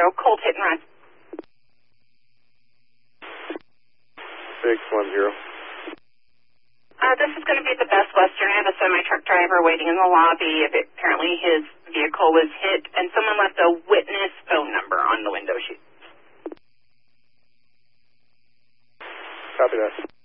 Colt hit and run. 610. This is going to be the Best Western. I have a semi-truck driver waiting in the lobby. Apparently his vehicle was hit, and someone left a witness phone number on the window sheet. Copy that.